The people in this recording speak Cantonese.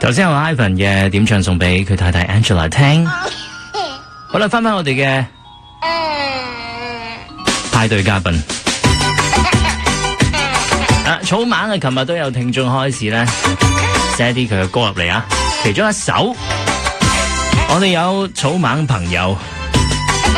頭先有 Ivan 嘅點唱送俾佢太太 Angela 聽。好啦，翻我哋嘅派對嘉賓。草蜢啊，琴日都有聽眾開始咧寫啲佢嘅歌入嚟啊，其中一首我哋有草蜢朋友